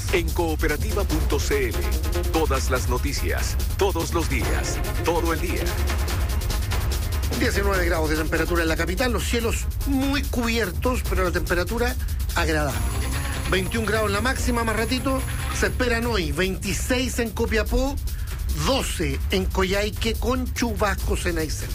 En cooperativa.cl, todas las noticias, todos los días, todo el día. 19 grados de temperatura en la capital, los cielos muy cubiertos, pero la temperatura agradable. 21 grados en la máxima, más ratito, se esperan hoy 26 en Copiapó, 12 en Coyhaique con chubascos en Aysén.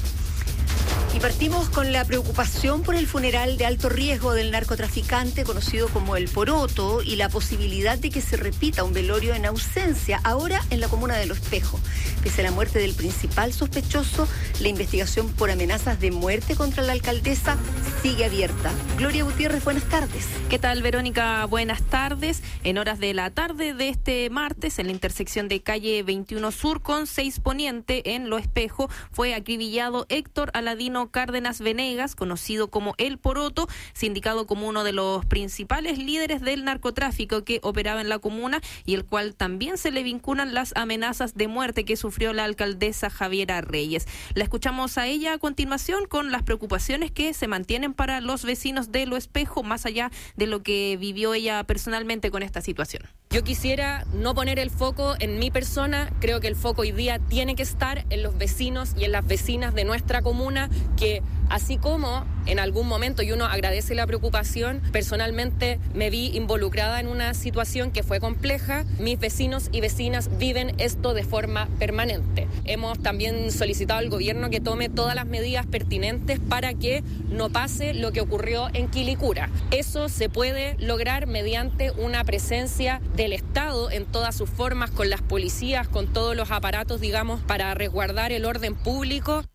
Y partimos con la preocupación por el funeral de alto riesgo del narcotraficante conocido como El Poroto y la posibilidad de que se repita un velorio en ausencia, ahora en la comuna de Lo Espejo. Pese a la muerte del principal sospechoso, la investigación por amenazas de muerte contra la alcaldesa sigue abierta. Gloria Gutiérrez, buenas tardes. ¿Qué tal, Verónica? Buenas tardes. En horas de la tarde de este martes, en la intersección de calle 21 Sur con 6 Poniente en Lo Espejo, fue acribillado Héctor Aladino Cárdenas Venegas, conocido como El Poroto, sindicado como uno de los principales líderes del narcotráfico que operaba en la comuna y el cual también se le vinculan las amenazas de muerte que sufrió la alcaldesa Javiera Reyes. La escuchamos a ella a continuación con las preocupaciones que se mantienen para los vecinos de Lo Espejo, más allá de lo que vivió ella personalmente con esta situación. Yo quisiera no poner el foco en mi persona, creo que el foco hoy día tiene que estar en los vecinos y en las vecinas de nuestra comuna, que así como en algún momento, y uno agradece la preocupación, personalmente me vi involucrada en una situación que fue compleja, mis vecinos y vecinas viven esto de forma permanente. Hemos también solicitado al gobierno que tome todas las medidas pertinentes para que no pase lo que ocurrió en Quilicura. Eso se puede lograr mediante una presencia del Estado en todas sus formas, con las policías, con todos los aparatos, digamos, para resguardar el orden público.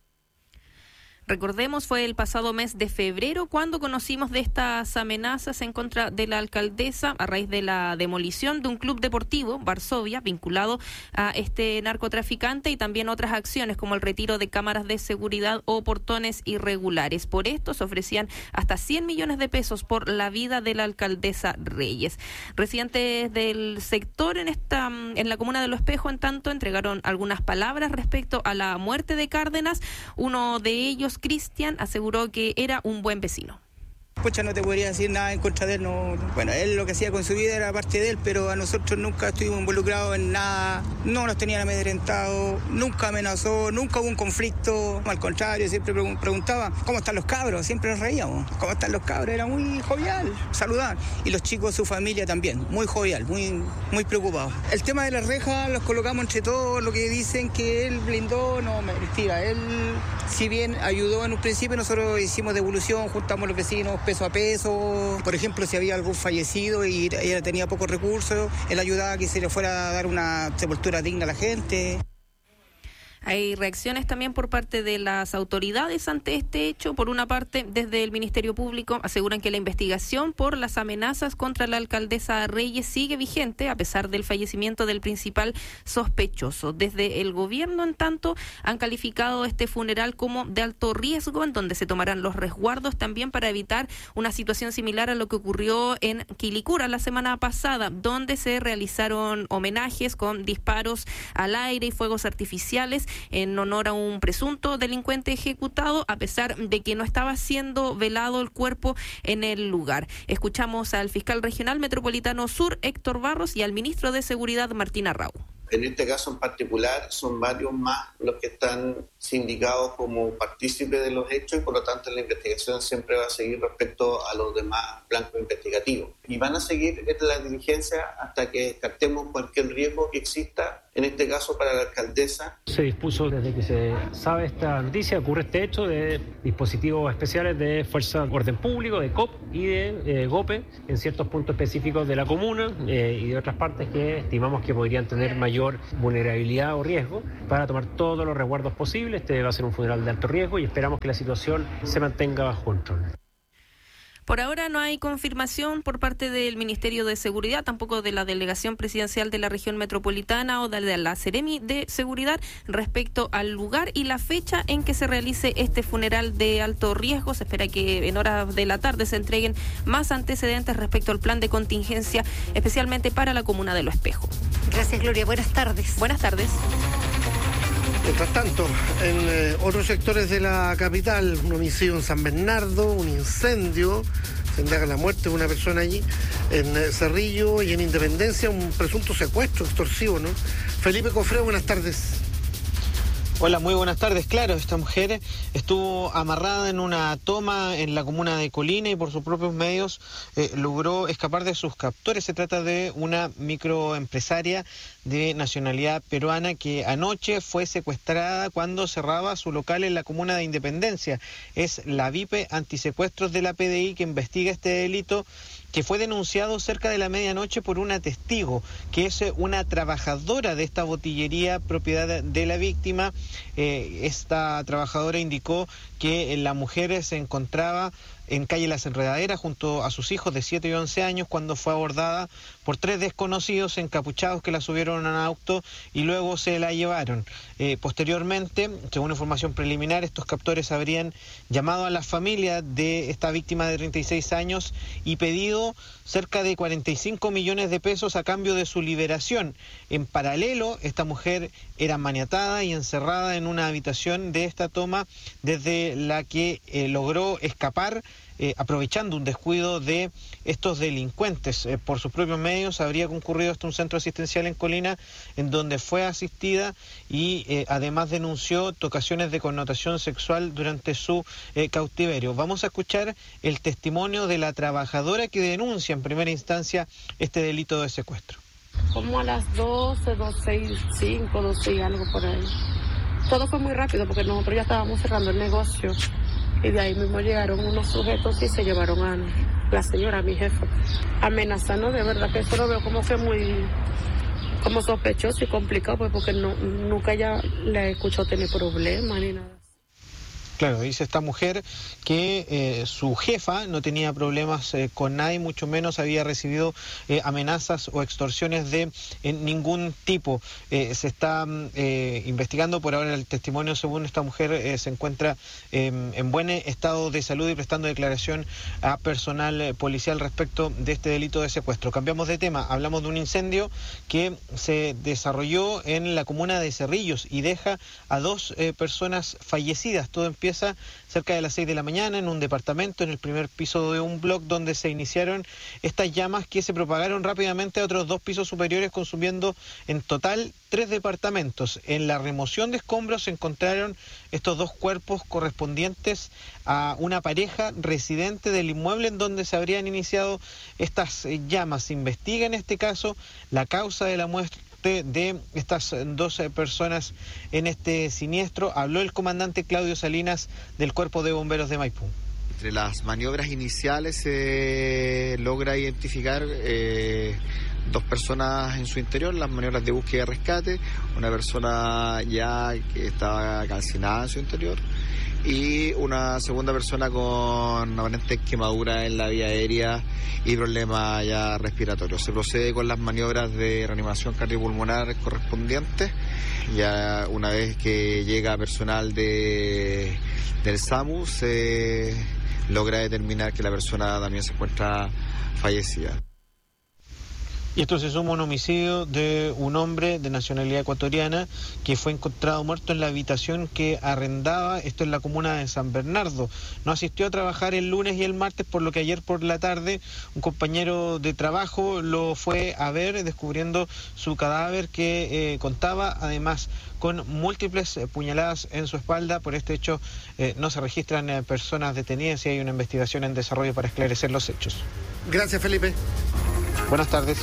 Recordemos, fue el pasado mes de febrero cuando conocimos de estas amenazas en contra de la alcaldesa a raíz de la demolición de un club deportivo, Varsovia, vinculado a este narcotraficante, y también otras acciones como el retiro de cámaras de seguridad o portones irregulares. Por esto se ofrecían hasta 100 millones de pesos por la vida de la alcaldesa Reyes. Residentes del sector en la comuna de Lo Espejo, en tanto, entregaron algunas palabras respecto a la muerte de Cárdenas. Uno de ellos, Cristian, aseguró que era un buen vecino. Pucha, no te podría decir nada en contra de él. No. Bueno, él lo que hacía con su vida era parte de él, pero a nosotros nunca estuvimos involucrados en nada, no nos tenían amedrentados, nunca amenazó, nunca hubo un conflicto. Al contrario, siempre preguntaba, ¿cómo están los cabros? Siempre nos reíamos, ¿cómo están los cabros? Era muy jovial, saludar. Y los chicos, su familia también, muy jovial, muy preocupados. El tema de las rejas los colocamos entre todos, lo que dicen que él blindó, no, mentira. Él, si bien ayudó en un principio, nosotros hicimos devolución, juntamos los vecinos, peso a peso. Por ejemplo, si había algún fallecido y ella tenía pocos recursos, él ayudaba a que se le fuera a dar una sepultura digna a la gente. Hay reacciones también por parte de las autoridades ante este hecho. Por una parte, desde el Ministerio Público aseguran que la investigación por las amenazas contra la alcaldesa Reyes sigue vigente a pesar del fallecimiento del principal sospechoso. Desde el gobierno, en tanto, han calificado este funeral como de alto riesgo, en donde se tomarán los resguardos también para evitar una situación similar a lo que ocurrió en Quilicura la semana pasada, donde se realizaron homenajes con disparos al aire y fuegos artificiales en honor a un presunto delincuente ejecutado, a pesar de que no estaba siendo velado el cuerpo en el lugar. Escuchamos al fiscal regional metropolitano Sur, Héctor Barros, y al ministro de Seguridad, Martín Arrau. En este caso en particular son varios más los que están sindicados como partícipes de los hechos y por lo tanto la investigación siempre va a seguir respecto a los demás blancos investigativos. Y van a seguir la diligencia hasta que descartemos cualquier riesgo que exista, en este caso para la alcaldesa. Se dispuso desde que se sabe esta noticia, ocurre este hecho, de dispositivos especiales de Fuerza de Orden Público, de COP y de GOPE en ciertos puntos específicos de la comuna y de otras partes que estimamos que podrían tener mayor vulnerabilidad o riesgo, para tomar todos los resguardos posibles. Este va a ser un funeral de alto riesgo y esperamos que la situación se mantenga bajo control. Por ahora no hay confirmación por parte del Ministerio de Seguridad, tampoco de la Delegación Presidencial de la Región Metropolitana o de la Seremi de Seguridad respecto al lugar y la fecha en que se realice este funeral de alto riesgo. Se espera que en horas de la tarde se entreguen más antecedentes respecto al plan de contingencia, especialmente para la comuna de Lo Espejo. Gracias, Gloria. Buenas tardes. Buenas tardes. Mientras tanto, en otros sectores de la capital, un homicidio en San Bernardo, un incendio, indaga la muerte de una persona allí, en Cerrillo y en Independencia, un presunto secuestro extorsivo, ¿no? Felipe Cofré, buenas tardes. Hola, muy buenas tardes. Claro, esta mujer estuvo amarrada en una toma en la comuna de Colina y por sus propios medios logró escapar de sus captores. Se trata de una microempresaria de nacionalidad peruana que anoche fue secuestrada cuando cerraba su local en la comuna de Independencia. Es la VIP Antisecuestros de la PDI que investiga este delito, que fue denunciado cerca de la medianoche por una testigo, que es una trabajadora de esta botillería propiedad de la víctima. Esta trabajadora indicó que la mujer se encontraba en calle Las Enredaderas junto a sus hijos de 7 y 11 años cuando fue abordada por 3 desconocidos encapuchados que la subieron a un auto y luego se la llevaron. Posteriormente, según información preliminar, estos captores habrían llamado a la familia de esta víctima de 36 años y pedido cerca de 45 millones de pesos a cambio de su liberación. En paralelo, esta mujer era maniatada y encerrada en una habitación de esta toma desde la que logró escapar aprovechando un descuido de estos delincuentes. Por sus propios medios habría concurrido hasta un centro asistencial en Colina en donde fue asistida y además denunció tocaciones de connotación sexual durante su cautiverio. Vamos a escuchar el testimonio de la trabajadora que denuncia en primera instancia este delito de secuestro. Como a las 12:05, 12 y algo por ahí. Todo fue muy rápido porque nosotros ya estábamos cerrando el negocio. Y de ahí mismo llegaron unos sujetos y se llevaron a la señora, mi jefa, amenazando. De verdad que eso lo veo como que muy como sospechoso y complicado, pues porque nunca ya le escuchó tener problemas ni nada. Claro, dice esta mujer que su jefa no tenía problemas con nadie, mucho menos había recibido amenazas o extorsiones de ningún tipo. Se está investigando por ahora el testimonio. Según esta mujer, se encuentra en buen estado de salud y prestando declaración a personal policial respecto de este delito de secuestro. Cambiamos de tema, hablamos de un incendio que se desarrolló en la comuna de Cerrillos y deja a 2 personas fallecidas. Todo empieza cerca de las 6 de la mañana en un departamento en el primer piso de un bloque donde se iniciaron estas llamas que se propagaron rápidamente a otros 2 pisos superiores, consumiendo en total 3 departamentos. En la remoción de escombros se encontraron estos 2 cuerpos correspondientes a una pareja residente del inmueble en donde se habrían iniciado estas llamas. Se investiga en este caso la causa de la muerte de estas 12 personas en este siniestro. Habló el comandante Claudio Salinas del Cuerpo de Bomberos de Maipú. Entre las maniobras iniciales se logra identificar 2 personas en su interior, las maniobras de búsqueda y rescate, una persona ya que estaba calcinada en su interior y una segunda persona con aparente quemadura en la vía aérea y problemas ya respiratorios. Se procede con las maniobras de reanimación cardiopulmonar correspondientes. Ya una vez que llega personal del SAMU se logra determinar que la persona también se encuentra fallecida. Y esto se suma a un homicidio de un hombre de nacionalidad ecuatoriana que fue encontrado muerto en la habitación que arrendaba, esto en la comuna de San Bernardo. No asistió a trabajar el lunes y el martes, por lo que ayer por la tarde un compañero de trabajo lo fue a ver, descubriendo su cadáver que contaba además con múltiples puñaladas en su espalda. Por este hecho no se registran personas detenidas y hay una investigación en desarrollo para esclarecer los hechos. Gracias, Felipe. Buenas tardes.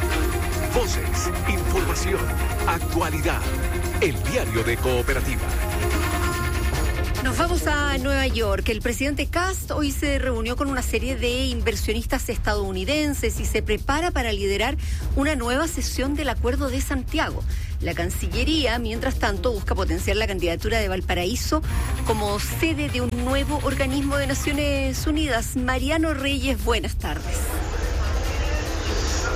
Voces, información, actualidad. El diario de Cooperativa. Nos vamos a Nueva York. El presidente Kast hoy se reunió con una serie de inversionistas estadounidenses y se prepara para liderar una nueva sesión del Acuerdo de Santiago. La Cancillería, mientras tanto, busca potenciar la candidatura de Valparaíso como sede de un nuevo organismo de Naciones Unidas. Mariano Reyes, buenas tardes.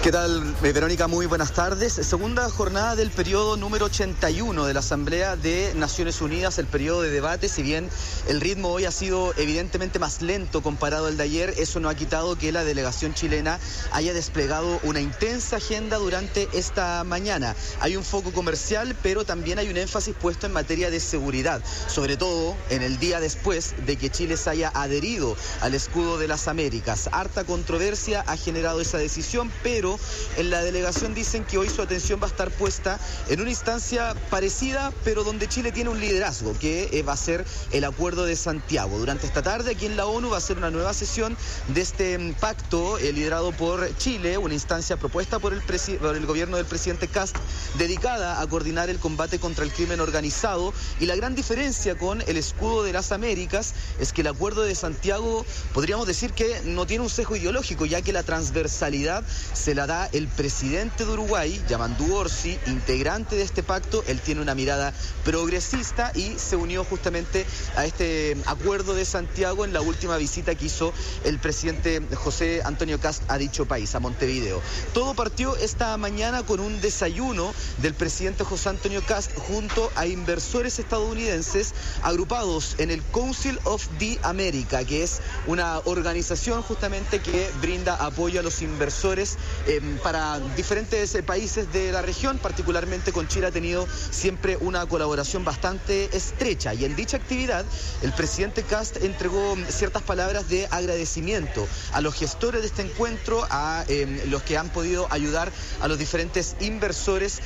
¿Qué tal, Verónica? Muy buenas tardes. Segunda jornada del periodo número 81 de la Asamblea de Naciones Unidas, el periodo de debate. Si bien el ritmo hoy ha sido evidentemente más lento comparado al de ayer, eso no ha quitado que la delegación chilena haya desplegado una intensa agenda durante esta mañana. Hay un foco comercial, pero también hay un énfasis puesto en materia de seguridad, sobre todo en el día después de que Chile se haya adherido al escudo de las Américas. Harta controversia ha generado esa decisión, pero en la delegación dicen que hoy su atención va a estar puesta en una instancia parecida, pero donde Chile tiene un liderazgo, que va a ser el Acuerdo de Santiago. Durante esta tarde aquí en la ONU va a ser una nueva sesión de este pacto liderado por Chile, una instancia propuesta por el gobierno del presidente Kast, dedicada a coordinar el combate contra el crimen organizado. Y la gran diferencia con el escudo de las Américas es que el Acuerdo de Santiago, podríamos decir que no tiene un sesgo ideológico, ya que la transversalidad se la da el presidente de Uruguay, Yamandu Orsi, integrante de este pacto. Él tiene una mirada progresista y se unió justamente a este Acuerdo de Santiago en la última visita que hizo el presidente José Antonio Kast a dicho país, a Montevideo. Todo partió esta mañana con un desayuno del presidente José Antonio Kast junto a inversores estadounidenses agrupados en el Council of the America, que es una organización justamente que brinda apoyo a los inversores para diferentes países de la región. Particularmente con Chile ha tenido siempre una colaboración bastante estrecha, y en dicha actividad el presidente Kast entregó ciertas palabras de agradecimiento a los gestores de este encuentro, a los que han podido ayudar a los diferentes inversores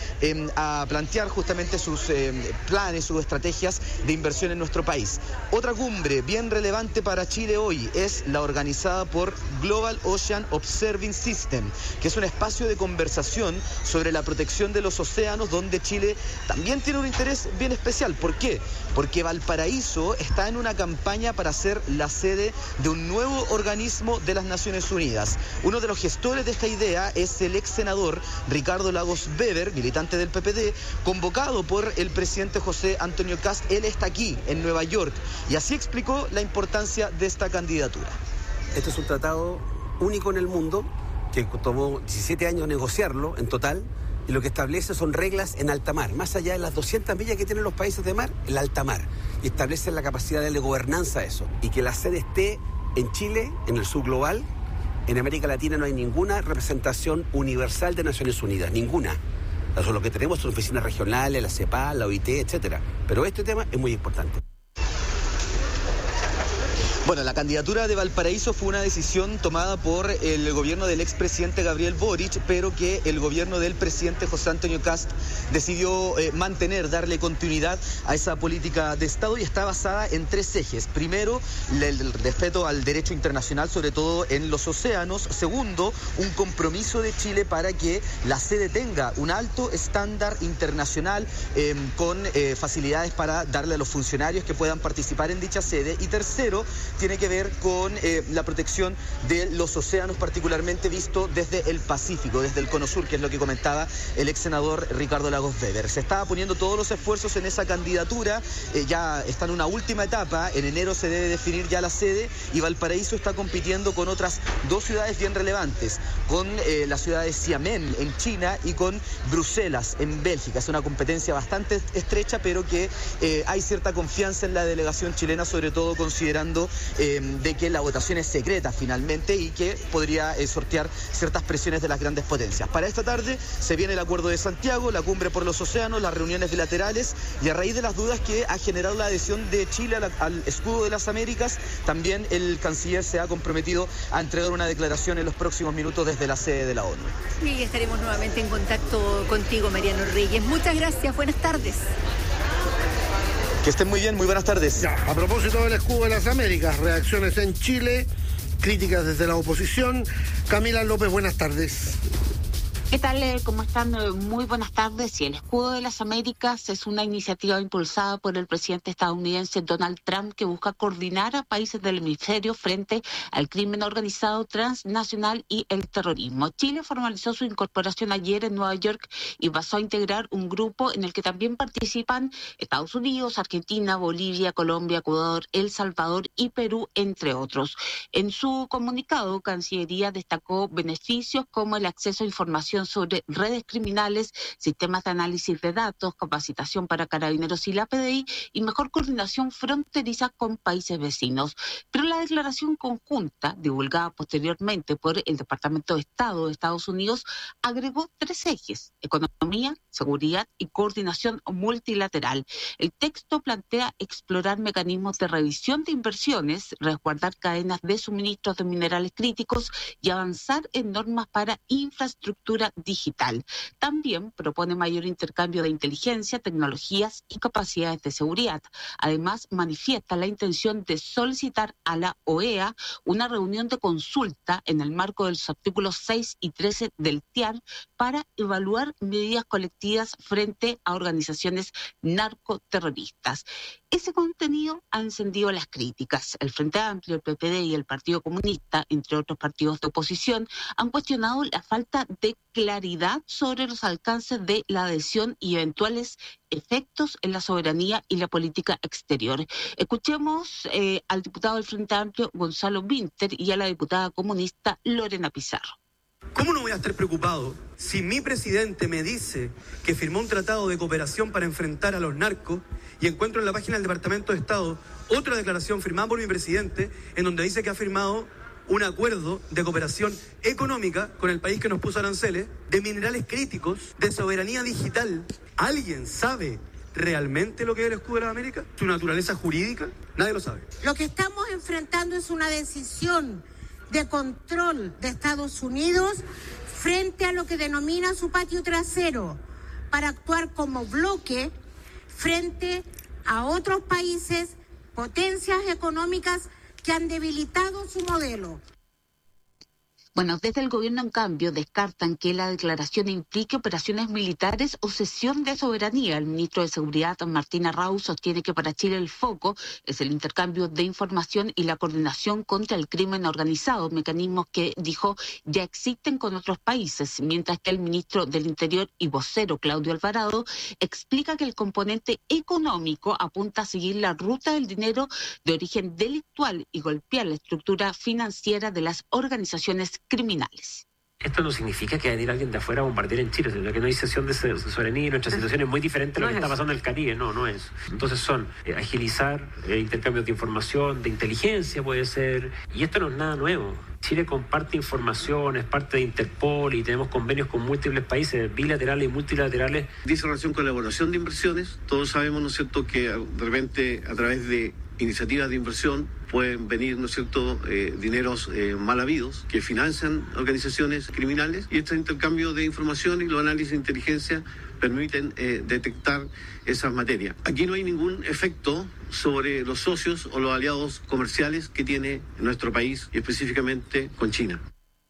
a plantear justamente sus planes, sus estrategias de inversión en nuestro país. Otra cumbre bien relevante para Chile hoy es la organizada por Global Ocean Observing System, que es un espacio de conversación sobre la protección de los océanos, donde Chile también tiene un interés bien especial. ¿Por qué? Porque Valparaíso está en una campaña para ser la sede de un nuevo organismo de las Naciones Unidas. Uno de los gestores de esta idea es el ex senador Ricardo Lagos Weber, militante del PPD, convocado por el presidente José Antonio Kast. Él está aquí, en Nueva York, y así explicó la importancia de esta candidatura. Este es un tratado único en el mundo, que tomó 17 años negociarlo en total, y lo que establece son reglas en alta mar, más allá de las 200 millas que tienen los países de mar, el alta mar, y establece la capacidad de gobernanza de eso, y que la sede esté en Chile, en el sur global. En América Latina no hay ninguna representación universal de Naciones Unidas, ninguna. Eso, lo que tenemos son oficinas regionales, la CEPAL, la OIT, etcétera. Pero este tema es muy importante. Bueno, la candidatura de Valparaíso fue una decisión tomada por el gobierno del expresidente Gabriel Boric, pero que el gobierno del presidente José Antonio Kast decidió mantener, darle continuidad a esa política de Estado, y está basada en tres ejes. Primero, el respeto al derecho internacional, sobre todo en los océanos. Segundo, un compromiso de Chile para que la sede tenga un alto estándar internacional, con facilidades para darle a los funcionarios que puedan participar en dicha sede. Y tercero, tiene que ver con la protección de los océanos, particularmente visto desde el Pacífico, desde el Cono Sur, que es lo que comentaba el ex senador Ricardo Lagos Weber. Se estaba poniendo todos los esfuerzos en esa candidatura, ya está en una última etapa. En enero se debe definir ya la sede, y Valparaíso está compitiendo con otras dos ciudades bien relevantes, con la ciudad de Xiamen en China y con Bruselas en Bélgica. Es una competencia bastante estrecha, pero que hay cierta confianza en la delegación chilena, sobre todo considerando de que la votación es secreta finalmente, y que podría sortear ciertas presiones de las grandes potencias. Para esta tarde se viene el Acuerdo de Santiago, la cumbre por los océanos, las reuniones bilaterales, y a raíz de las dudas que ha generado la adhesión de Chile al escudo de las Américas, también el canciller se ha comprometido a entregar una declaración en los próximos minutos desde la sede de la ONU. Sí, estaremos nuevamente en contacto contigo, Mariano Reyes. Muchas gracias, buenas tardes. Que estén muy bien, muy buenas tardes. Ya, a propósito del escudo de las Américas, reacciones en Chile, críticas desde la oposición. Camila López, buenas tardes. ¿Qué tal? ¿Cómo están? Muy buenas tardes. Y el Escudo de las Américas es una iniciativa impulsada por el presidente estadounidense Donald Trump que busca coordinar a países del hemisferio frente al crimen organizado transnacional y el terrorismo. Chile formalizó su incorporación ayer en Nueva York y pasó a integrar un grupo en el que también participan Estados Unidos, Argentina, Bolivia, Colombia, Ecuador, El Salvador y Perú, entre otros. En su comunicado, Cancillería destacó beneficios como el acceso a información sobre redes criminales, sistemas de análisis de datos, capacitación para carabineros y la PDI y mejor coordinación fronteriza con países vecinos. Pero la declaración conjunta, divulgada posteriormente por el Departamento de Estado de Estados Unidos, agregó 3 ejes: economía, seguridad y coordinación multilateral. El texto plantea explorar mecanismos de revisión de inversiones, resguardar cadenas de suministros de minerales críticos y avanzar en normas para infraestructura digital. También propone mayor intercambio de inteligencia, tecnologías y capacidades de seguridad. Además, manifiesta la intención de solicitar a la OEA una reunión de consulta en el marco de los artículos 6 y 13 del TIAR para evaluar medidas colectivas frente a organizaciones narcoterroristas. Ese contenido ha encendido las críticas. El Frente Amplio, el PPD y el Partido Comunista, entre otros partidos de oposición, han cuestionado la falta de claridad sobre los alcances de la adhesión y eventuales efectos en la soberanía y la política exterior. Escuchemos al diputado del Frente Amplio, Gonzalo Vinter, y a la diputada comunista Lorena Pizarro. ¿Cómo no voy a estar preocupado si mi presidente me dice que firmó un tratado de cooperación para enfrentar a los narcos y encuentro en la página del Departamento de Estado otra declaración firmada por mi presidente en donde dice que ha firmado un acuerdo de cooperación económica con el país que nos puso aranceles, de minerales críticos, de soberanía digital? ¿Alguien sabe realmente lo que es el Escudo de las Américas? ¿Su naturaleza jurídica? Nadie lo sabe. Lo que estamos enfrentando es una decisión de control de Estados Unidos frente a lo que denomina su patio trasero, para actuar como bloque frente a otros países, potencias económicas que han debilitado su modelo. Bueno, desde el gobierno, en cambio, descartan que la declaración implique operaciones militares o cesión de soberanía. El ministro de Seguridad, Martín Arrau, sostiene que para Chile el foco es el intercambio de información y la coordinación contra el crimen organizado, mecanismos que, dijo, ya existen con otros países, mientras que el ministro del Interior y vocero, Claudio Alvarado, explica que el componente económico apunta a seguir la ruta del dinero de origen delictual y golpear la estructura financiera de las organizaciones criminales. Esto no significa que va a venir alguien de afuera a bombardear en Chile, sino que no hay cesión de soberanía y nuestra situación es muy diferente a lo que está pasando en el Caribe, no es. Entonces son agilizar intercambios de información, de inteligencia puede ser, y esto no es nada nuevo. Chile comparte información, es parte de Interpol y tenemos convenios con múltiples países, bilaterales y multilaterales. Dice relación con la evaluación de inversiones, todos sabemos, ¿no es cierto?, que de repente a través de iniciativas de inversión pueden venir, ¿no es cierto?, dineros mal habidos que financian organizaciones criminales, y este intercambio de información y los análisis de inteligencia permiten detectar esas materias. Aquí no hay ningún efecto sobre los socios o los aliados comerciales que tiene nuestro país y específicamente con China.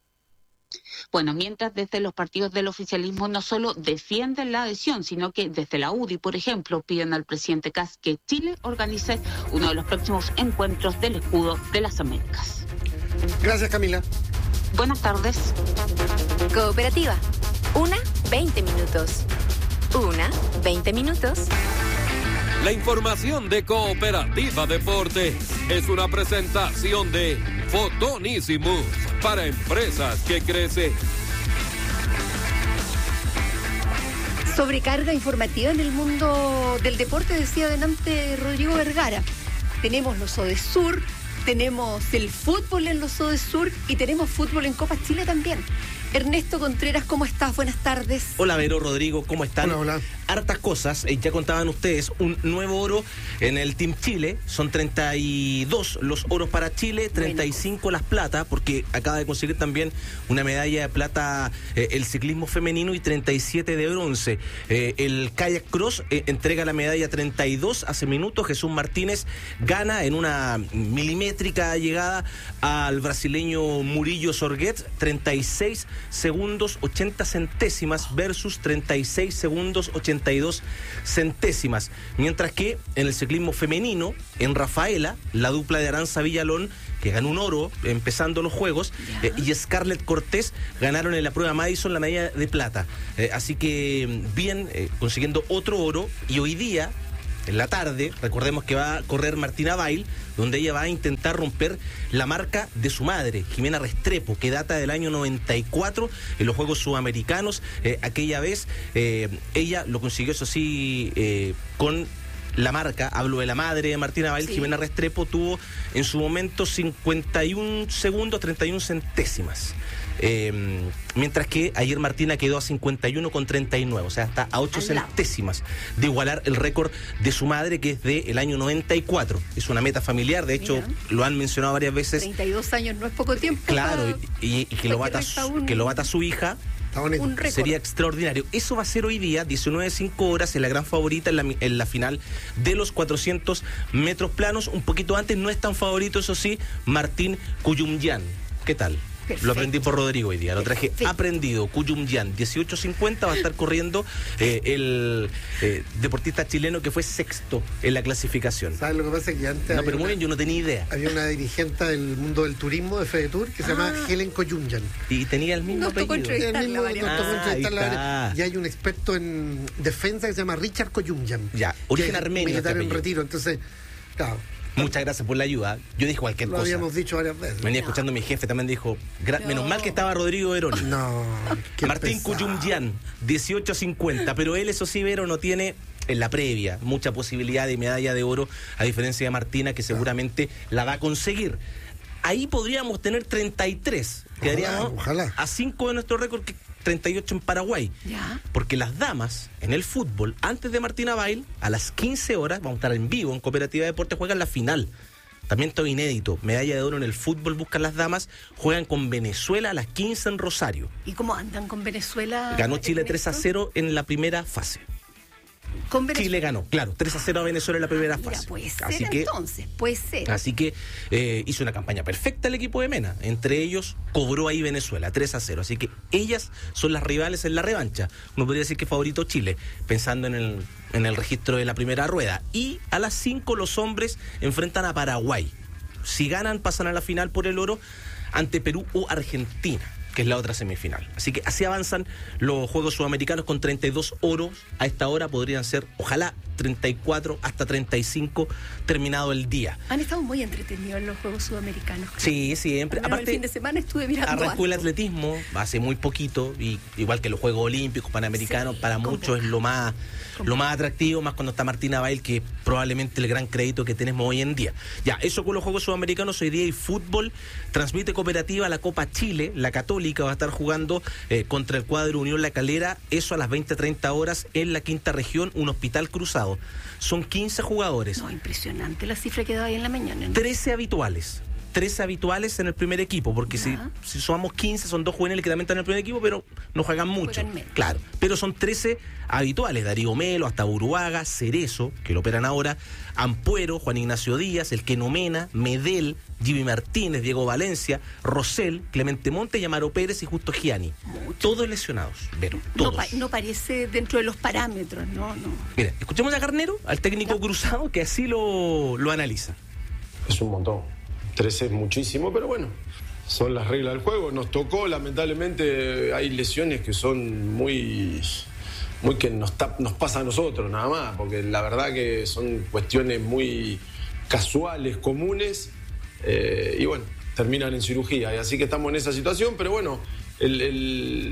Bueno, mientras desde los partidos del oficialismo no solo defienden la adhesión, sino que desde la UDI, por ejemplo, piden al presidente Kast que Chile organice uno de los próximos encuentros del Escudo de las Américas. Gracias, Camila. Buenas tardes. Cooperativa. 20 minutos. 20 minutos. La información de Cooperativa Deporte es una presentación de Fotonísimos para empresas que crecen. Sobrecarga informativa en el mundo del deporte, decía delante Rodrigo Vergara. Tenemos los Odesur, tenemos el fútbol en los Odesur y tenemos fútbol en Copa Chile también. Ernesto Contreras, ¿cómo estás? Buenas tardes. Hola, Vero, Rodrigo, ¿cómo están? Hola. Hartas cosas, ya contaban ustedes, un nuevo oro en el Team Chile, son 32 los oros para Chile, 35 las plata, porque acaba de conseguir también una medalla de plata el ciclismo femenino y 37 de bronce. El kayak cross entrega la medalla 32 hace minutos. Jesús Martínez gana en una milimétrica llegada al brasileño Murillo Sorguet, 36 segundos 80 centésimas versus 36 segundos 82 centésimas. Mientras que en el ciclismo femenino, en Rafaela, la dupla de Aranza Villalón, que ganó un oro empezando los Juegos, y Scarlett Cortés ganaron en la prueba Madison la medalla de plata. Así que bien, consiguiendo otro oro, y hoy día, en la tarde, recordemos que va a correr Martina Bail, donde ella va a intentar romper la marca de su madre, Jimena Restrepo, que data del año 94 en los Juegos Sudamericanos. Aquella vez ella lo consiguió, eso sí, con la marca, hablo de la madre de Martina Bail, sí. Jimena Restrepo tuvo en su momento 51 segundos 31 centésimas. Mientras que ayer Martina quedó a 51,39, o sea, está a 8 centésimas de igualar el récord de su madre, que es del año 94. Es una meta familiar, de hecho, lo han mencionado varias veces. 32 años no es poco tiempo. Claro, y que lo bata su hija. Sería extraordinario. Eso va a ser hoy día, 19:05 horas, en la gran favorita en la final de los 400 metros planos. Un poquito antes, no es tan favorito, eso sí, Martín Cuyumyan. ¿Qué tal? Perfecto. Lo aprendí por Rodrigo hoy día, lo traje aprendido. Cuyumyan, 18:50 va a estar corriendo el deportista chileno que fue sexto en la clasificación. ¿Sabes lo que pasa? Que antes no, pero muy bien, yo no tenía idea. Había una dirigente del mundo del turismo de FEDETUR que se llama Helen Cuyumyan. Y tenía el mismo apellido. Y hay un experto en defensa que se llama Richard Cuyumyan. Ya, origen armenio. Militar en retiro, entonces, claro. Muchas gracias por la ayuda. Yo dije cualquier cosa. Lo habíamos dicho varias veces. Venía escuchando a mi jefe, también dijo, menos mal que estaba Rodrigo Veroni. No. Martín Cuyumyan, 18:50. Pero él, eso sí, Vero, no tiene en la previa mucha posibilidad de medalla de oro, a diferencia de Martina, que seguramente la va a conseguir. Ahí podríamos tener 33. Quedaríamos a 5 de nuestro récord, que 38 en Paraguay. ¿Ya? Porque las damas en el fútbol, antes de Martina Bail, a las 15 horas, vamos a estar en vivo en Cooperativa de Deportes, juegan la final. También todo inédito, medalla de oro en el fútbol buscan las damas, juegan con Venezuela a las 15 en Rosario. ¿Y cómo andan con Venezuela? Ganó Chile 3-0 en la primera fase. Chile ganó, claro, 3-0 a Venezuela en la primera fase. Puede ser, entonces, puede ser. Así que hizo una campaña perfecta el equipo de Mena. Entre ellos cobró ahí Venezuela, 3-0. Así que ellas son las rivales en la revancha. Uno podría decir que favorito Chile, pensando en el registro de la primera rueda. Y a las 5 los hombres enfrentan a Paraguay. Si ganan, pasan a la final por el oro ante Perú o Argentina, que es la otra semifinal. Así que así avanzan los Juegos Sudamericanos con 32 oros. A esta hora podrían ser, ojalá, 34 hasta 35 terminado el día. Han estado muy entretenidos los Juegos Sudamericanos. Sí, siempre. Aparte, el fin de semana estuve mirando arrancó el atletismo hace muy poquito, y igual que los Juegos Olímpicos, Panamericanos, para muchos es lo más atractivo, más cuando está Martina Bail, que probablemente el gran crédito que tenemos hoy en día. Ya, eso con los Juegos Sudamericanos. Hoy día hay fútbol, transmite Cooperativa la Copa Chile, la Católica va a estar jugando contra el cuadro Unión La Calera, eso a las 20:30 horas en la quinta región, un hospital cruzado. Son 15 jugadores. No, impresionante la cifra que daba ahí en la mañana, ¿no? 13 habituales en el primer equipo, porque si somos 15, son 2 juveniles que también están en el primer equipo, pero no juegan mucho. Claro, pero son 13 habituales: Darío Melo, hasta Uruaga, Cerezo, que lo operan ahora, Ampuero, Juan Ignacio Díaz, el Keno Mena, Medel, Jimmy Martínez, Diego Valencia, Rosell, Clemente Monte, Amaro Pérez y Justo Gianni. Todos lesionados, pero todos. No parece dentro de los parámetros, no. Mira, escuchemos a Carnero, al técnico cruzado, que así lo analiza. Es un montón. 13 es muchísimo, pero bueno, son las reglas del juego. Nos tocó, lamentablemente, hay lesiones que son muy que nos pasa a nosotros nada más, porque la verdad que son cuestiones muy casuales, comunes, y bueno, terminan en cirugía. Y así que estamos en esa situación, pero bueno, el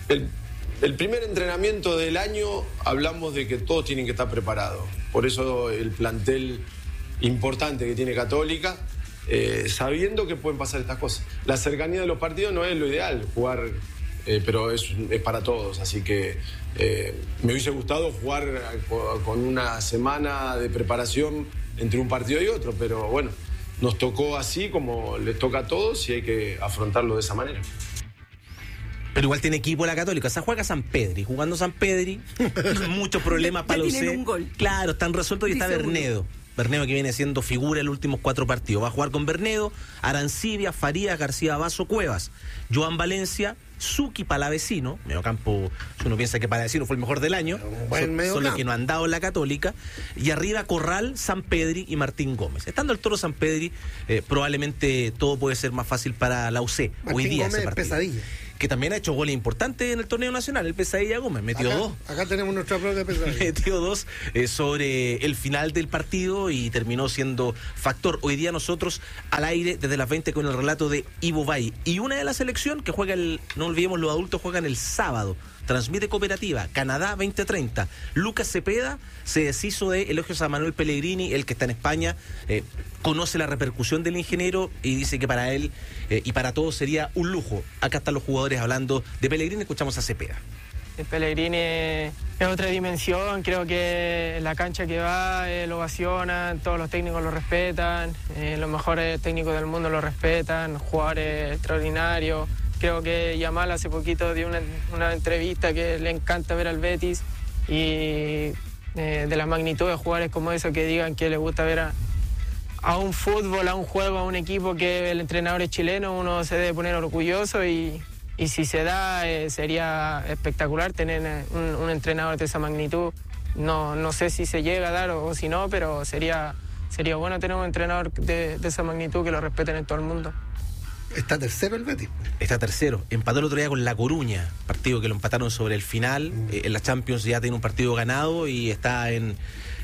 primer entrenamiento del año hablamos de que todos tienen que estar preparados. Por eso el plantel importante que tiene Católica, sabiendo que pueden pasar estas cosas. La cercanía de los partidos no es lo ideal, jugar, pero es para todos, así que me hubiese gustado jugar con una semana de preparación entre un partido y otro, pero bueno, nos tocó así como les toca a todos y hay que afrontarlo de esa manera. Pero igual tiene equipo la Católica, o sea, juega San Pedri, jugando San Pedri, muchos problemas para los tienen un gol. Claro, están resueltos y está Bernedo. Bernedo que viene siendo figura en los últimos 4 partidos. Va a jugar con Bernedo, Arancibia, Farías, García Basso, Cuevas, Joan Valencia, Suki Palavecino, mediocampo, uno piensa que Palavecino fue el mejor del año, son los que no han dado en la Católica, y arriba Corral, Sampedri y Martín Gómez. Estando el Toro Sampedri, probablemente todo puede ser más fácil para la UC. Martín hoy día Gómez ese partido. Pesadilla. Que también ha hecho goles importantes en el torneo nacional, el Pesadilla Gómez, metió 2. Acá tenemos nuestra propia Pesadilla. Metió 2 sobre el final del partido y terminó siendo factor. Hoy día nosotros al aire desde las 20 con el relato de Ivo Bay. Y una de la selección que juega no olvidemos, los adultos juegan el sábado. Transmite Cooperativa, Canadá 2030. Lucas Cepeda se deshizo de elogios a Manuel Pellegrini, el que está en España, conoce la repercusión del ingeniero y dice que para él y para todos sería un lujo. Acá están los jugadores hablando de Pellegrini, escuchamos a Cepeda. El Pellegrini es otra dimensión, creo que en la cancha que va lo ovacionan, todos los técnicos lo respetan, los mejores técnicos del mundo lo respetan, jugadores extraordinarios. Creo que Yamal hace poquito dio una entrevista que le encanta ver al Betis y de la magnitud de jugadores como eso que digan que les gusta ver a un fútbol, a un juego, a un equipo que el entrenador es chileno, uno se debe poner orgulloso y si se da sería espectacular tener un entrenador de esa magnitud. No sé si se llega a dar o si no, pero sería bueno tener un entrenador de esa magnitud que lo respeten en todo el mundo. Está tercero el Betis. Está tercero. Empató el otro día con La Coruña, partido que lo empataron sobre el final. En la Champions ya tiene un partido ganado y está en...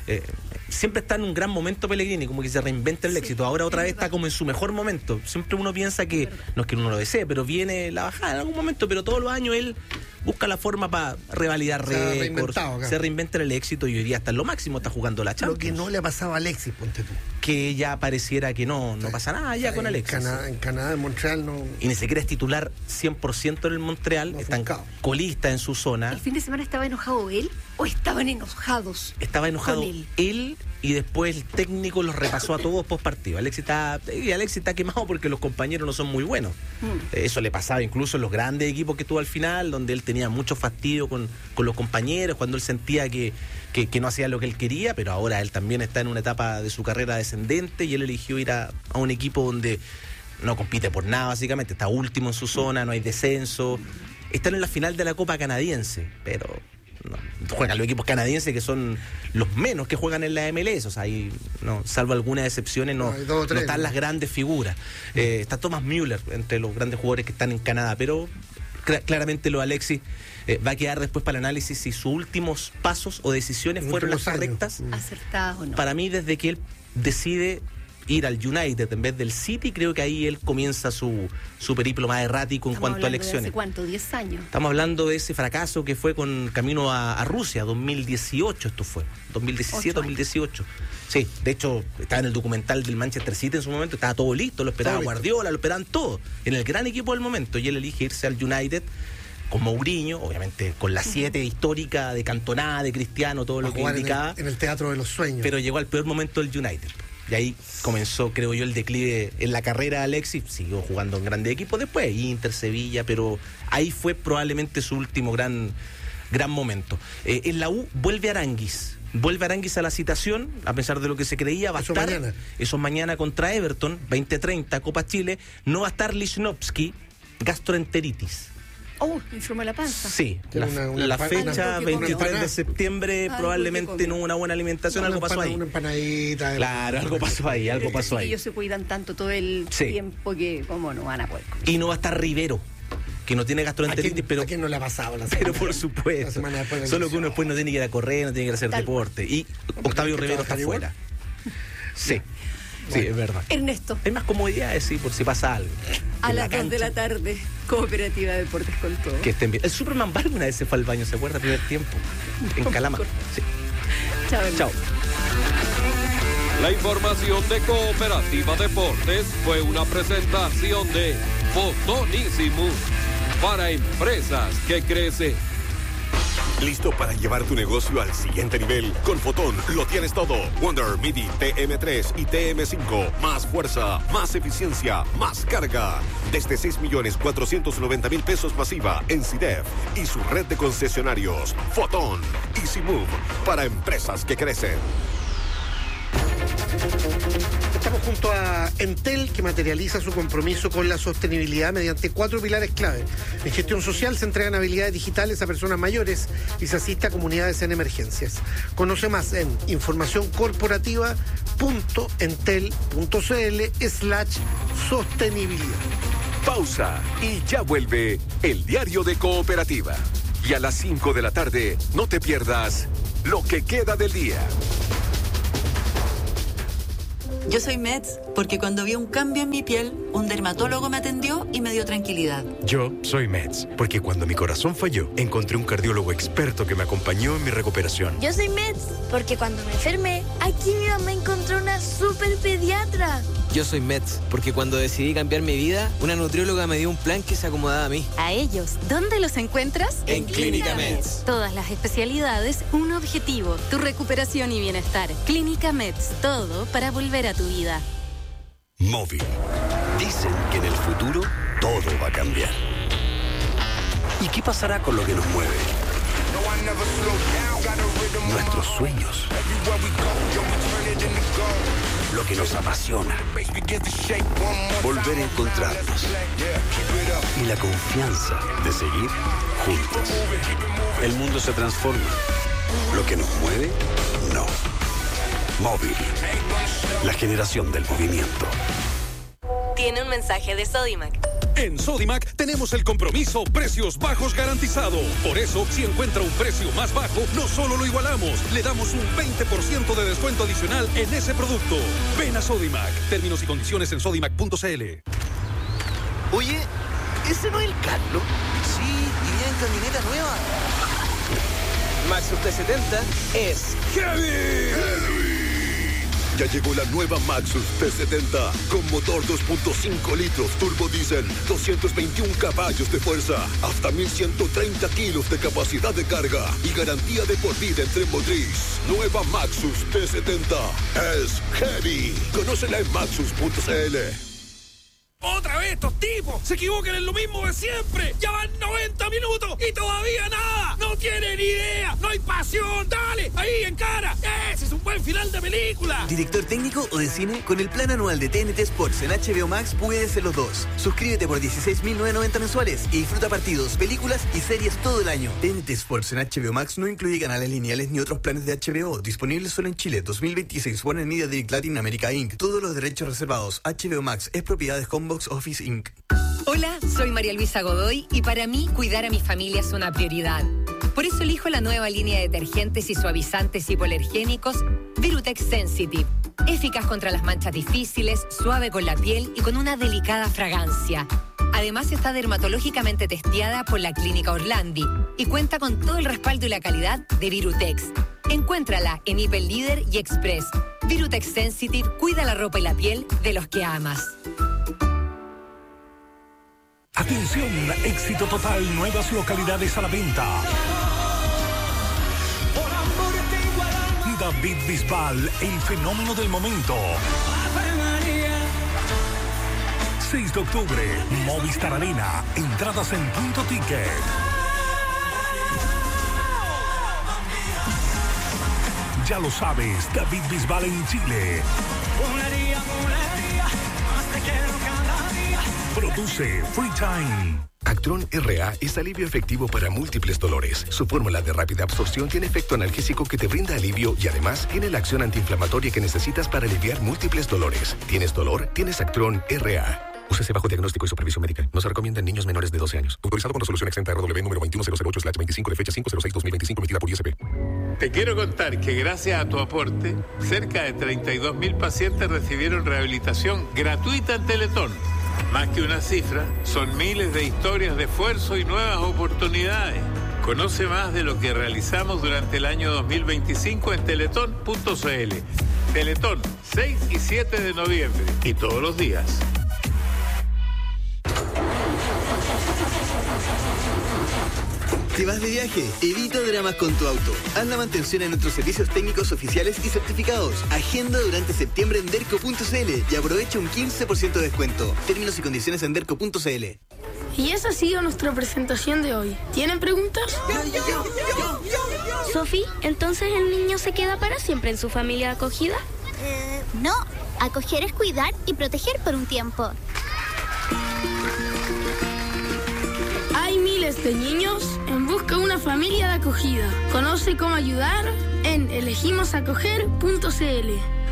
siempre está en un gran momento Pellegrini, como que se reinventa el éxito. Ahora otra vez está como en su mejor momento. Siempre uno piensa que, no es que uno lo desee, pero viene la bajada en algún momento, pero todos los años él busca la forma para revalidar récords. Se reinventa el éxito y hoy día está en lo máximo, está jugando la Champions. Lo que no le ha pasado a Alexis, ponte tú. Que ya pareciera que no pasa nada ya con Alexis. En Canadá, en Montreal no... Y ni siquiera es titular 100% en el Montreal, están colistas en su zona. ¿El fin de semana estaba enojado él o estaban enojados? Estaba enojado él y después el técnico los repasó a todos post partido. Alexis está quemado porque los compañeros no son muy buenos. Eso le pasaba incluso en los grandes equipos que tuvo al final, donde él tenía mucho fastidio con los compañeros, cuando él sentía que no hacía lo que él quería, pero ahora él también está en una etapa de su carrera descendente y él eligió ir a un equipo donde no compite por nada básicamente, está último en su zona, no hay descenso, están en la final de la Copa Canadiense, pero no, juegan los equipos canadienses que son los menos que juegan en la MLS, o sea, ahí, no, salvo algunas excepciones, no están las grandes figuras. Está Thomas Müller entre los grandes jugadores que están en Canadá, pero claramente lo de Alexis va a quedar después para el análisis si sus últimos pasos o decisiones fueron las correctas. Acertadas o no. Para mí, desde que él decide ir al United en vez del City, creo que ahí él comienza su periplo más errático en cuanto a elecciones. ¿Hace cuánto? ¿10 años? Estamos hablando de ese fracaso que fue con camino a Rusia, 2018 esto fue, 2017, 2018. Sí, de hecho, estaba en el documental del Manchester City en su momento, estaba todo listo, lo esperaba Guardiola, lo esperaban todo, en el gran equipo del momento, y él elige irse al United con Mourinho, obviamente con la 7 histórica de Cantona, de Cristiano, todo lo que indicaba. En el teatro de los sueños. Pero llegó al peor momento del United. Y ahí comenzó, creo yo, el declive en la carrera de Alexis. Siguió jugando en grandes equipos después, Inter, Sevilla, pero ahí fue probablemente su último gran momento. En la U vuelve Aránguiz. Vuelve Aránguiz a la citación, a pesar de lo que se creía, va a estar. Eso mañana contra Everton, 20:30, Copa Chile. No va a estar Lichnowsky, gastroenteritis. Enfermo de la panza. Sí, la fecha, 23 de septiembre, probablemente no hubo una buena alimentación, algo pasó ahí. Una empanadita. Claro, algo pasó ahí. Ellos se cuidan tanto todo el tiempo que cómo no van a poder comer. Y no va a estar Rivero, que no tiene gastroenteritis, pero... ¿A quién no le ha pasado la semana? Pero por supuesto. Solo que uno después no tiene que ir a correr, no tiene que ir a hacer deporte. Y Octavio Rivero está fuera. Sí. Sí, es verdad. Ernesto. Hay más comodidades, sí, por si pasa algo. A las 2 de la tarde, Cooperativa de Deportes con todo. Que estén bien. El Superman Bar una vez se fue al baño, ¿se acuerda? Primer tiempo. En Calama. Sí. Chao. La información de Cooperativa Deportes fue una presentación de Fotonísimos para empresas que crecen. ¿Listo para llevar tu negocio al siguiente nivel? Con Fotón lo tienes todo. Wonder Midi TM3 y TM5. Más fuerza, más eficiencia, más carga. Desde 6.490.000 pesos masiva en CIDEF y su red de concesionarios. Fotón. Easy Move para empresas que crecen. Estamos junto a Entel, que materializa su compromiso con la sostenibilidad mediante 4 pilares clave. En gestión social se entregan habilidades digitales a personas mayores y se asiste a comunidades en emergencias. Conoce más en informacioncorporativa.entel.cl/sostenibilidad. Pausa y ya vuelve el diario de Cooperativa. Y a las 5 de la tarde, no te pierdas lo que queda del día. Yo soy Meds porque cuando vi un cambio en mi piel, un dermatólogo me atendió y me dio tranquilidad. Yo soy Meds porque cuando mi corazón falló, encontré un cardiólogo experto que me acompañó en mi recuperación. Yo soy Meds porque cuando me enfermé, aquí mi mamá encontró una super pediatra. Yo soy Meds porque cuando decidí cambiar mi vida, una nutrióloga me dio un plan que se acomodaba a mí. A ellos, ¿dónde los encuentras? En Clínica Meds. Todas las especialidades, un objetivo, tu recuperación y bienestar. Clínica Meds, todo para volver a tu vida. Móvil. Dicen que en el futuro todo va a cambiar. ¿Y qué pasará con lo que nos mueve? Nuestros sueños. Lo que nos apasiona. Volver a encontrarnos. Y la confianza de seguir juntos. El mundo se transforma. Lo que nos mueve, no. Móvil. La generación del movimiento. Tiene un mensaje de Sodimac. En Sodimac tenemos el compromiso precios bajos garantizado. Por eso, si encuentra un precio más bajo, no solo lo igualamos, le damos un 20% de descuento adicional en ese producto. Ven a Sodimac. Términos y condiciones en sodimac.cl. Oye, ¿ese no es el Carlos? Sí, y viene en camioneta nueva. Maxus T70 es ¡Heavy! Ya llegó la nueva Maxus T70 con motor 2.5 litros turbo diésel, 221 caballos de fuerza, hasta 1.130 kilos de capacidad de carga y garantía de por vida en tren motriz. Nueva Maxus T70 es heavy. Conócela en maxus.cl. ¡Otra vez estos tipos! ¡Se equivocan en lo mismo de siempre! ¡Ya van 90 minutos y todavía nada! ¡No tienen idea! ¡No hay pasión! ¡Dale! ¡Ahí, en cara! ¡Ese es un buen final de película! ¿Director técnico o de cine? Con el plan anual de TNT Sports en HBO Max puedes ser los dos. Suscríbete por $16.990 mensuales y disfruta partidos, películas y series todo el año. TNT Sports en HBO Max no incluye canales lineales ni otros planes de HBO. Disponibles solo en Chile. 2026. Warner Media Direct Latin America Inc. Todos los derechos reservados. HBO Max es propiedad de Homebox Office Inc. Hola, soy María Luisa Godoy y para mí cuidar a mi familia es una prioridad. Por eso elijo la nueva línea de detergentes y suavizantes hipoalergénicos Virutex Sensitive. Eficaz contra las manchas difíciles, suave con la piel y con una delicada fragancia. Además está dermatológicamente testeada por la Clínica Orlandi y cuenta con todo el respaldo y la calidad de Virutex. Encuéntrala en Hiper Líder y Express. Virutex Sensitive cuida la ropa y la piel de los que amas. Atención, éxito total, nuevas localidades a la venta. David Bisbal, el fenómeno del momento. 6 de octubre, Movistar Arena, entradas en Punto Ticket. Ya lo sabes, David Bisbal en Chile. Produce Free Time. Actron RA es alivio efectivo para múltiples dolores. Su fórmula de rápida absorción tiene efecto analgésico que te brinda alivio y además tiene la acción antiinflamatoria que necesitas para aliviar múltiples dolores. ¿Tienes dolor? Tienes Actron RA. Úsese bajo diagnóstico y supervisión médica. No se recomienda en niños menores de 12 años. Autorizado con resolución exenta RW número 21008/25 de fecha 506/2025 emitida por ISP. Te quiero contar que gracias a tu aporte, cerca de 32.000 pacientes recibieron rehabilitación gratuita en Teletón. Más que una cifra, son miles de historias de esfuerzo y nuevas oportunidades. Conoce más de lo que realizamos durante el año 2025 en teletón.cl. Teletón, 6 y 7 de noviembre. Y todos los días. ¿Te vas de viaje? Evita dramas con tu auto. Haz la mantención en nuestros servicios técnicos oficiales y certificados. Agenda durante septiembre en derco.cl y aprovecha un 15% de descuento. Términos y condiciones en derco.cl. Y esa ha sido nuestra presentación de hoy. ¿Tienen preguntas? Sofi, ¿entonces el niño se queda para siempre en su familia acogida? No, acoger es cuidar y proteger por un tiempo. Hay miles de niños en busca de una familia de acogida. Conoce cómo ayudar en elegimosacoger.cl.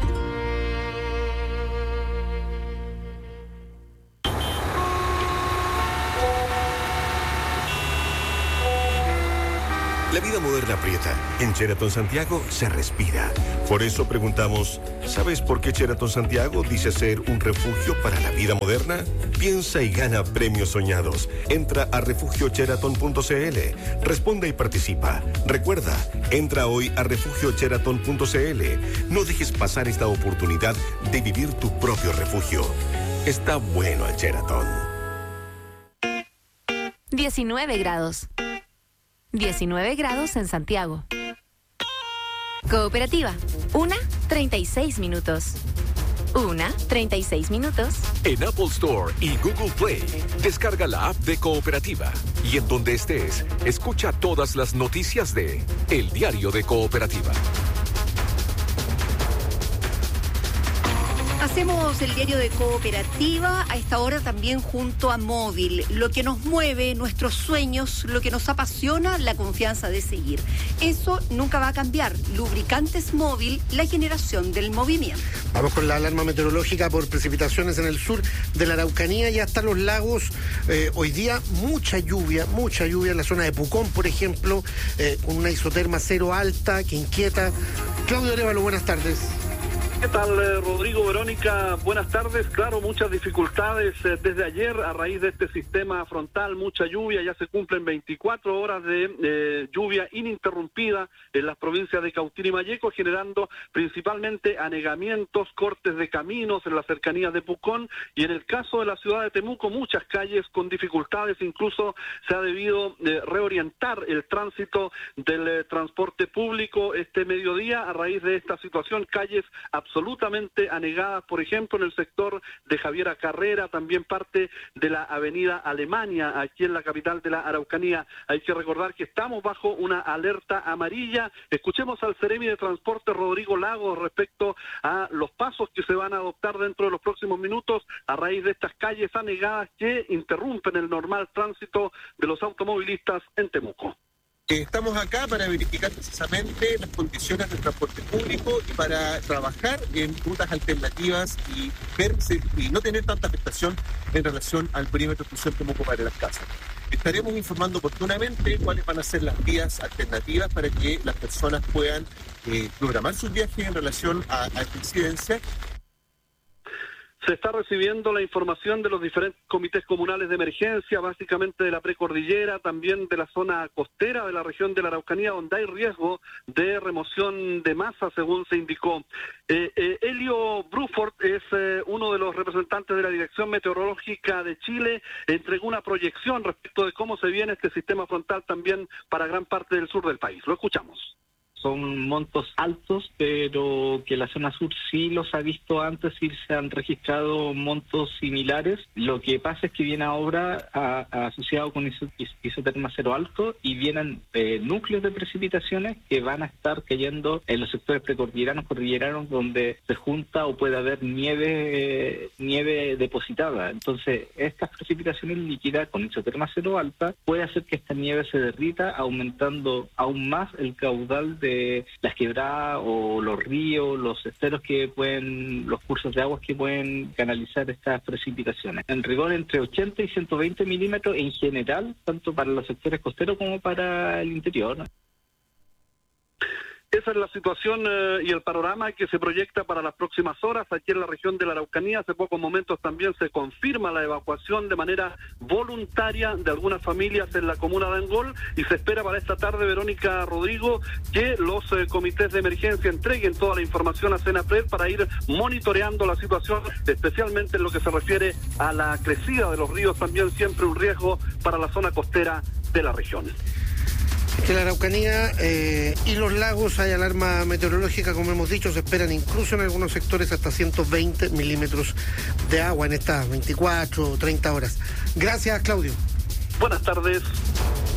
La vida moderna aprieta. En Sheraton Santiago se respira. Por eso preguntamos, ¿sabes por qué Sheraton Santiago dice ser un refugio para la vida moderna? Piensa y gana premios soñados. Entra a refugiosheraton.cl. Responde y participa. Recuerda, entra hoy a refugiosheraton.cl. No dejes pasar esta oportunidad de vivir tu propio refugio. Está bueno el Sheraton. 19 grados. 19 grados en Santiago. Cooperativa. 1:36 minutos. 1:36 minutos. En Apple Store y Google Play, descarga la app de Cooperativa. Y en donde estés, escucha todas las noticias de El Diario de Cooperativa. Hacemos el diario de Cooperativa a esta hora también junto a Móvil. Lo que nos mueve, nuestros sueños, lo que nos apasiona, la confianza de seguir. Eso nunca va a cambiar. Lubricantes Móvil, la generación del movimiento. Vamos con la alarma meteorológica por precipitaciones en el sur de la Araucanía y hasta los lagos. Hoy día mucha lluvia en la zona de Pucón, por ejemplo, con una isoterma cero alta que inquieta. Claudio Arévalo, buenas tardes. ¿Qué tal, Rodrigo, Verónica? Buenas tardes. Claro, muchas dificultades desde ayer a raíz de este sistema frontal, mucha lluvia. Ya se cumplen 24 horas de lluvia ininterrumpida en las provincias de Cautín y Malleco, generando principalmente anegamientos, cortes de caminos en las cercanías de Pucón. Y en el caso de la ciudad de Temuco, muchas calles con dificultades. Incluso se ha debido reorientar el tránsito del transporte público este mediodía a raíz de esta situación. Calles absolutamente anegadas, por ejemplo, en el sector de Javiera Carrera, también parte de la avenida Alemania, aquí en la capital de la Araucanía. Hay que recordar que estamos bajo una alerta amarilla. Escuchemos al Seremi de Transporte, Rodrigo Lagos, respecto a los pasos que se van a adoptar dentro de los próximos minutos a raíz de estas calles anegadas que interrumpen el normal tránsito de los automovilistas en Temuco. Estamos acá para verificar precisamente las condiciones del transporte público y para trabajar en rutas alternativas y no tener tanta afectación en relación al perímetro de exclusión Temuco para las casas. Estaremos informando oportunamente cuáles van a ser las vías alternativas para que las personas puedan programar sus viajes en relación a esta incidencia. Se está recibiendo la información de los diferentes comités comunales de emergencia, básicamente de la precordillera, también de la zona costera de la región de la Araucanía, donde hay riesgo de remoción de masa, según se indicó. Elio Bruford es uno de los representantes de la Dirección Meteorológica de Chile, entregó una proyección respecto de cómo se viene este sistema frontal también para gran parte del sur del país. Lo escuchamos. Son montos altos, pero que la zona sur sí los ha visto antes y se han registrado montos similares. Lo que pasa es que viene ahora asociado con isoterma cero alto y vienen núcleos de precipitaciones que van a estar cayendo en los sectores precordilleranos, cordilleranos, donde se junta o puede haber nieve depositada. Entonces, estas precipitaciones líquidas con isoterma cero alta puede hacer que esta nieve se derrita, aumentando aún más el caudal de las quebradas o los ríos, los esteros los cursos de aguas que pueden canalizar estas precipitaciones. En rigor, entre 80 y 120 milímetros en general, tanto para los sectores costeros como para el interior. Esa es la situación y el panorama que se proyecta para las próximas horas aquí en la región de la Araucanía. Hace pocos momentos también se confirma la evacuación de manera voluntaria de algunas familias en la comuna de Angol y se espera para esta tarde, Verónica, Rodrigo, que los comités de emergencia entreguen toda la información a Senapred para ir monitoreando la situación, especialmente en lo que se refiere a la crecida de los ríos, también siempre un riesgo para la zona costera de la región. Que la Araucanía y los lagos hay alarma meteorológica, como hemos dicho, se esperan incluso en algunos sectores hasta 120 milímetros de agua en estas 24 o 30 horas. Gracias, Claudio. Buenas tardes.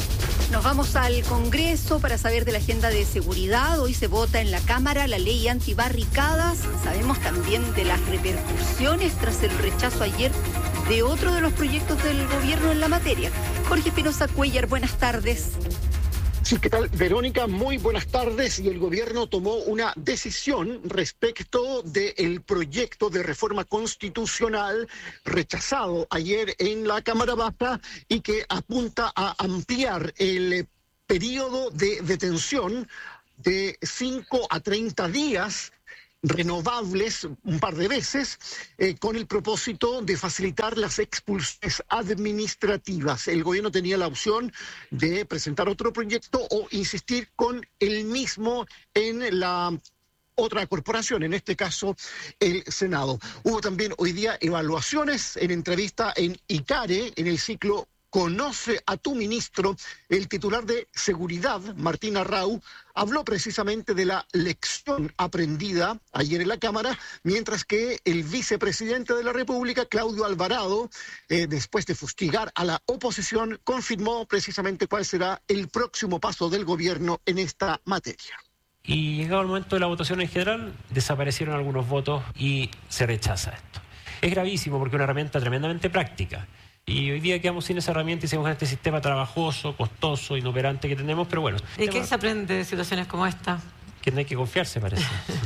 Nos vamos al Congreso para saber de la agenda de seguridad. Hoy se vota en la Cámara la ley antibarricadas. Sabemos también de las repercusiones tras el rechazo ayer de otro de los proyectos del gobierno en la materia. Jorge Espinosa Cuellar, buenas tardes. Sí, ¿qué tal, Verónica? Muy buenas tardes. Y el gobierno tomó una decisión respecto del proyecto de reforma constitucional rechazado ayer en la Cámara Baja y que apunta a ampliar el periodo de detención de 5 a 30 días renovables un par de veces, con el propósito de facilitar las expulsiones administrativas. El gobierno tenía la opción de presentar otro proyecto o insistir con el mismo en la otra corporación, en este caso el Senado. Hubo también hoy día evaluaciones en entrevista en ICARE, en el ciclo Conoce a tu ministro. El titular de Seguridad, Martín Arrau, habló precisamente de la lección aprendida ayer en la Cámara, mientras que el vicepresidente de la República, Claudio Alvarado, después de fustigar a la oposición, confirmó precisamente cuál será el próximo paso del gobierno en esta materia. Y llegado el momento de la votación en general, desaparecieron algunos votos y se rechaza esto. Es gravísimo porque es una herramienta tremendamente práctica. Y hoy día quedamos sin esa herramienta y seguimos en este sistema trabajoso, costoso, inoperante que tenemos, pero bueno. ¿Y qué se aprende de situaciones como esta? Que no hay que confiarse, parece.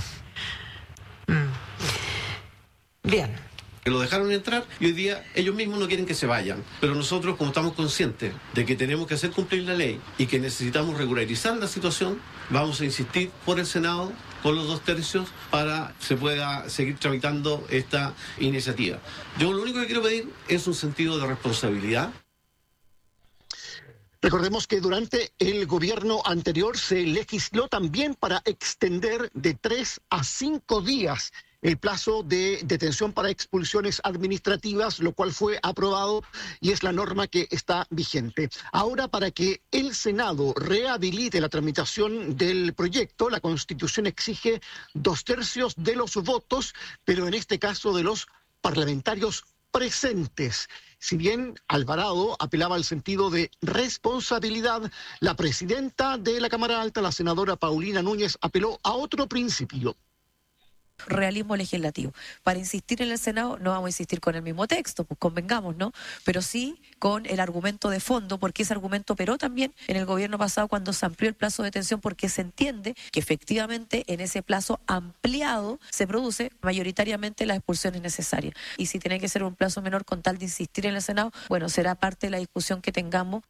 Bien. Que lo dejaron entrar y hoy día ellos mismos no quieren que se vayan. Pero nosotros, como estamos conscientes de que tenemos que hacer cumplir la ley y que necesitamos regularizar la situación, vamos a insistir por el Senado con los 2/3 para que se pueda seguir tramitando esta iniciativa. Yo lo único que quiero pedir es un sentido de responsabilidad. Recordemos que durante el gobierno anterior se legisló también para extender de 3 a 5 días el plazo de detención para expulsiones administrativas, lo cual fue aprobado y es la norma que está vigente. Ahora, para que el Senado rehabilite la tramitación del proyecto, la Constitución exige 2/3 de los votos, pero en este caso de los parlamentarios presentes. Si bien Alvarado apelaba al sentido de responsabilidad, la presidenta de la Cámara Alta, la senadora Paulina Núñez, apeló a otro principio. Realismo legislativo. Para insistir en el Senado no vamos a insistir con el mismo texto, pues convengamos, ¿no? Pero sí con el argumento de fondo, porque ese argumento operó también en el gobierno pasado cuando se amplió el plazo de detención, porque se entiende que efectivamente en ese plazo ampliado se produce mayoritariamente las expulsiones necesarias. Y si tiene que ser un plazo menor con tal de insistir en el Senado, bueno, será parte de la discusión que tengamos.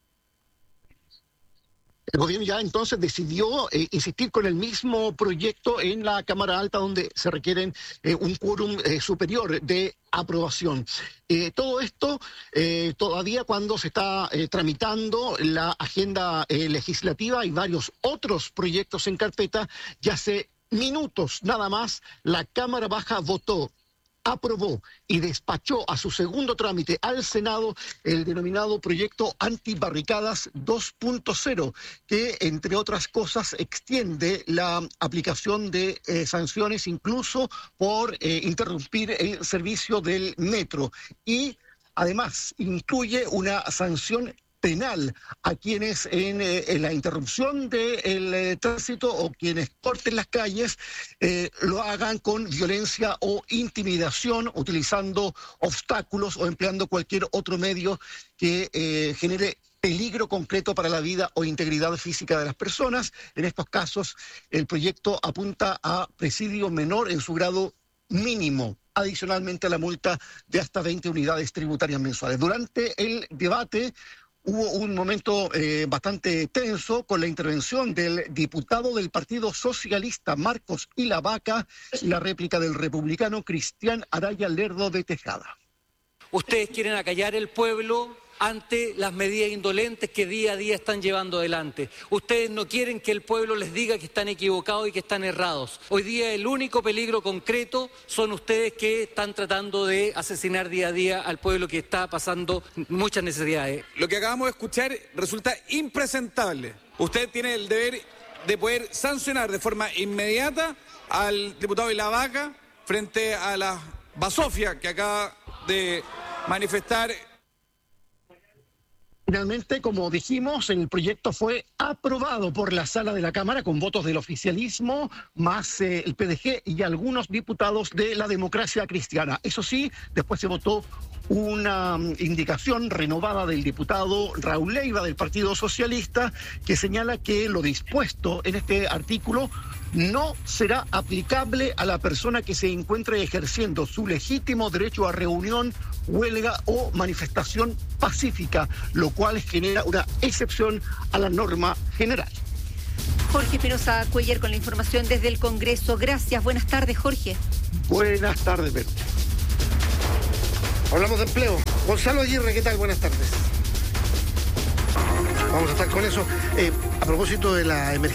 El gobierno ya entonces decidió insistir con el mismo proyecto en la Cámara Alta, donde se requieren un quórum superior de aprobación. Todo esto todavía cuando se está tramitando la agenda legislativa y varios otros proyectos en carpeta. Ya hace minutos nada más la Cámara Baja votó, aprobó y despachó a su segundo trámite al Senado el denominado proyecto Antibarricadas 2.0, que entre otras cosas extiende la aplicación de sanciones incluso por interrumpir el servicio del metro y además incluye una sanción penal a quienes en la interrupción del tránsito o quienes corten las calles lo hagan con violencia o intimidación, utilizando obstáculos o empleando cualquier otro medio que genere peligro concreto para la vida o integridad física de las personas. En estos casos, el proyecto apunta a presidio menor en su grado mínimo, adicionalmente a la multa de hasta 20 unidades tributarias mensuales. Durante el debate hubo un momento bastante tenso con la intervención del diputado del Partido Socialista, Marcos Ilavaca, y la réplica del republicano Cristian Araya Lerdo de Tejada. Ustedes quieren acallar el pueblo ante las medidas indolentes que día a día están llevando adelante. Ustedes no quieren que el pueblo les diga que están equivocados y que están errados. Hoy día el único peligro concreto son ustedes que están tratando de asesinar día a día al pueblo que está pasando muchas necesidades. Lo que acabamos de escuchar resulta impresentable. Usted tiene el deber de poder sancionar de forma inmediata al diputado Ilavaca frente a la basofia que acaba de manifestar Finalmente, como dijimos, el proyecto fue aprobado por la sala de la Cámara con votos del oficialismo, más el PDG y algunos diputados de la Democracia Cristiana. Eso sí, después se votó una indicación renovada del diputado Raúl Leiva del Partido Socialista, que señala que lo dispuesto en este artículo no será aplicable a la persona que se encuentre ejerciendo su legítimo derecho a reunión, huelga o manifestación pacífica, lo cual genera una excepción a la norma general. Jorge Espinosa Cuellar con la información desde el Congreso. Gracias. Buenas tardes, Jorge. Buenas tardes, Berta. Hablamos de empleo. Gonzalo Aguirre, ¿qué tal? Buenas tardes. Vamos a estar con eso. A propósito de la emergencia.